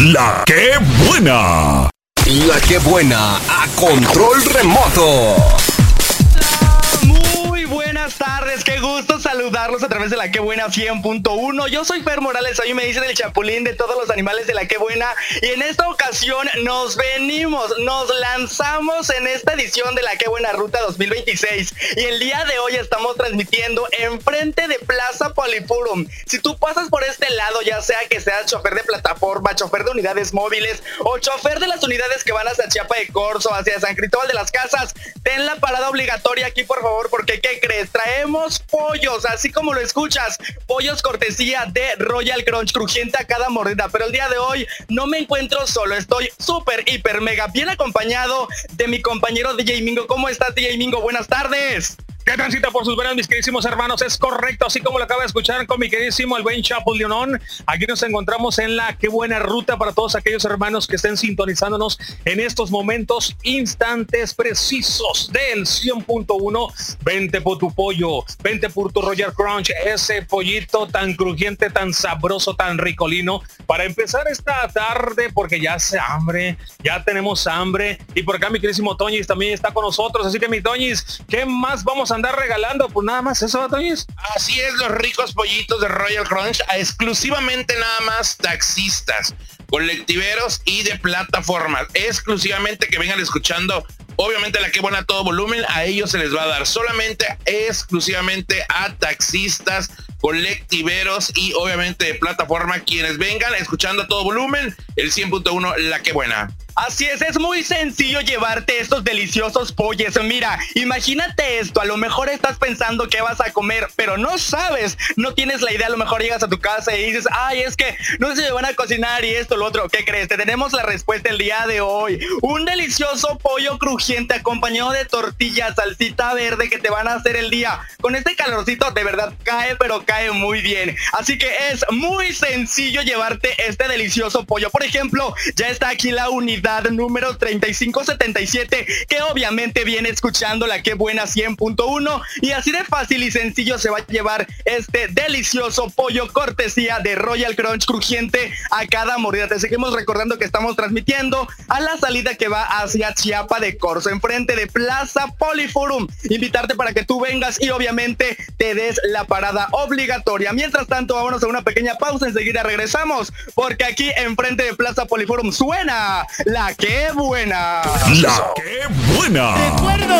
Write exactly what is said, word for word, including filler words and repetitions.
La que buena. La que buena a control remoto. Muy buenas tardes, qué gusto saludarlos a través de La que buena cien punto uno. Yo soy Fer Morales, hoy me dicen el chapulín de todos los animales de La que buena. Y en esta ocasión nos venimos, nos lanzamos en esta edición de La que buena Ruta dos mil veintiséis. Y el día de hoy estamos transmitiendo enfrente de Plaza Poliforum. Si tú pasas por este lado, ya sea que seas chofer de plataforma, chofer de unidades móviles o chofer de las unidades que van hacia Chiapa de Corzo, hacia San Cristóbal de las Casas, ten la parada obligatoria aquí, por favor, porque ¿qué crees? Traemos pollos, así como lo escuchas, pollos cortesía de Royal Crunch, crujiente a cada mordida. Pero el día de hoy no me encuentro solo, estoy súper, hiper, mega bien acompañado de mi compañero D J Mingo. ¿Cómo estás, D J Mingo? Buenas tardes. ¿Qué transita por sus venas, mis queridísimos hermanos? Es correcto, así como lo acaba de escuchar con mi queridísimo el buen Chapo Leonón. Aquí nos encontramos en La que buena ruta para todos aquellos hermanos que estén sintonizándonos en estos momentos, instantes precisos del cien punto uno. Vente por tu pollo, vente por tu Royal Crunch, ese pollito tan crujiente, tan sabroso, tan ricolino, para empezar esta tarde, porque ya hace hambre, ya tenemos hambre. Y por acá mi queridísimo Toñis también está con nosotros, así que mi Toñis, ¿qué más vamos a andar regalando? Pues nada más eso, Toñis. Así es, los ricos pollitos de Royal Crunch, exclusivamente nada más taxistas, colectiveros y de plataformas, exclusivamente que vengan escuchando, obviamente La que buena a todo volumen, a ellos se les va a dar solamente, exclusivamente a taxistas, colectiveros y obviamente de plataforma, quienes vengan escuchando a todo volumen, el cien punto uno La que buena. Así es, es muy sencillo llevarte estos deliciosos pollos. Mira, imagínate esto, a lo mejor estás pensando qué vas a comer, pero no sabes, no tienes la idea. A lo mejor llegas a tu casa y dices, ay, es que no sé si me van a cocinar y esto, lo otro. ¿Qué crees? Te tenemos la respuesta el día de hoy. Un delicioso pollo crujiente acompañado de tortillas, salsita verde que te van a hacer el día. Con este calorcito de verdad cae, pero cae muy bien. Así que es muy sencillo llevarte este delicioso pollo. Por ejemplo, ya está aquí la unidad número treinta y cinco setenta y siete, que obviamente viene escuchando La que buena cien punto uno, y así de fácil y sencillo se va a llevar este delicioso pollo cortesía de Royal Crunch, crujiente a cada mordida. Te seguimos recordando que estamos transmitiendo a la salida que va hacia Chiapa de Corzo, enfrente de Plaza Poliforum. Invitarte para que tú vengas y obviamente te des la parada obligatoria. Mientras tanto, vámonos a una pequeña pausa, enseguida regresamos, porque aquí enfrente de Plaza Poliforum suena La que buena. La que buena.